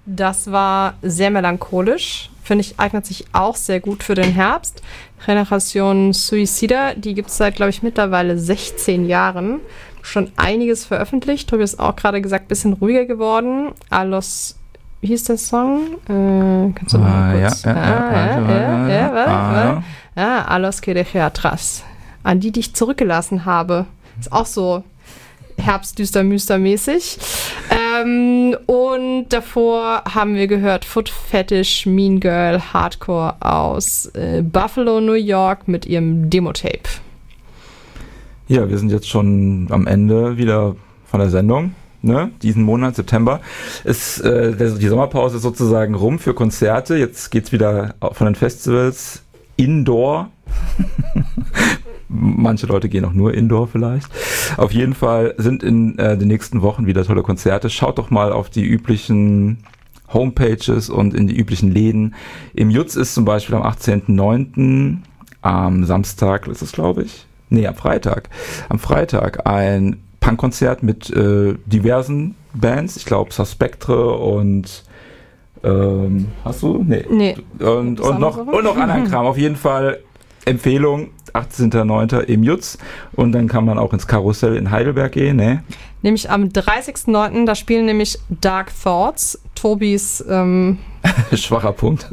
das war sehr melancholisch. Finde ich, eignet sich auch sehr gut für den Herbst. Generation Suicida, die gibt es seit, glaube ich, mittlerweile 16 Jahren. Schon einiges veröffentlicht. Tobi ist auch gerade gesagt, ein bisschen ruhiger geworden. Alos, wie hieß der Song? Kannst du mal kurz... warte. Alos que dejé atrás. An die ich zurückgelassen habe. Ist auch so Herbst-Düster-Müster-mäßig. Und davor haben wir gehört Foot Fetish, Mean Girl, Hardcore aus Buffalo, New York mit ihrem Demo-Tape. Ja, wir sind jetzt schon am Ende wieder von der Sendung, ne? Diesen Monat, September. Die Sommerpause ist sozusagen rum für Konzerte. Jetzt geht's wieder von den Festivals Indoor. Manche Leute gehen auch nur Indoor vielleicht. Auf jeden Fall sind in den nächsten Wochen wieder tolle Konzerte. Schaut doch mal auf die üblichen Homepages und in die üblichen Läden. Im Jutz ist zum Beispiel am 18.09. am Samstag, ist es glaube ich? Nee, am Freitag. Am Freitag ein Punkkonzert mit diversen Bands. Ich glaube Suspectre und hast du? Nee. Und noch anderen Kram. Auf jeden Fall Empfehlung, 18.09. im Jutz. Und dann kann man auch ins Karussell in Heidelberg gehen, ne? Nämlich am 30.09. da spielen nämlich Dark Thoughts, Tobis schwacher Punkt.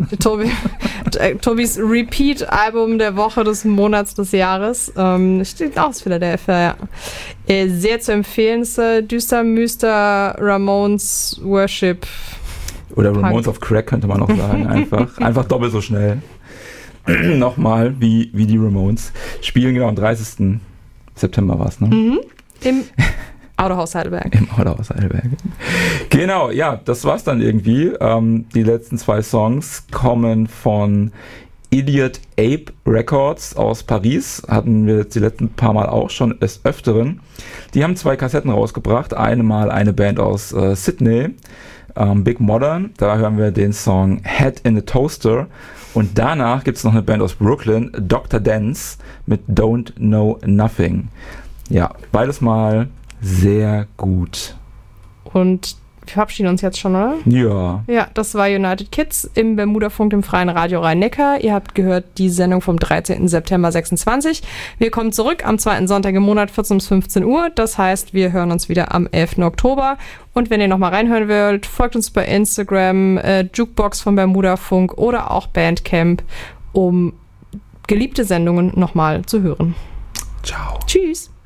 Tobis Repeat-Album der Woche, des Monats, des Jahres. Steht aus Philadelphia, ja. Sehr zu empfehlen. Düster, Müster, Ramones, Worship. Oder Ramones Punk. Of Crack könnte man auch sagen. Einfach doppelt so schnell. Nochmal, wie die Ramones. Spielen genau am 30. September war es, ne? Mhm. Im Autohaus Heidelberg. Im Autohaus Heidelberg. Genau, ja, das war's dann irgendwie. Die letzten 2 Songs kommen von Idiot Ape Records aus Paris. Hatten wir jetzt die letzten paar Mal auch schon des Öfteren. Die haben 2 Kassetten rausgebracht. Einmal eine Band aus Sydney, Big Modern. Da hören wir den Song Head in a Toaster. Und danach gibt es noch eine Band aus Brooklyn, Dr. Dance, mit Don't Know Nothing. Ja, beides mal sehr gut. Und wir verabschieden uns jetzt schon, oder? Ja. Ja, das war United Kids im Bermuda-Funk, dem Freien Radio Rhein-Neckar. Ihr habt gehört die Sendung vom 13. September 26. Wir kommen zurück am 2. Sonntag im Monat, 14 bis 15 Uhr. Das heißt, wir hören uns wieder am 11. Oktober. Und wenn ihr nochmal reinhören wollt, folgt uns bei Instagram, Jukebox vom Bermuda-Funk oder auch Bandcamp, um geliebte Sendungen nochmal zu hören. Ciao. Tschüss.